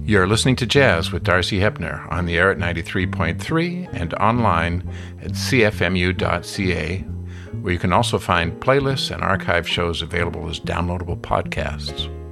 You're listening to Jazz with Darcy Hepner on the air at 93.3 and online at cfmu.ca, where you can also find playlists and archive shows available as downloadable podcasts.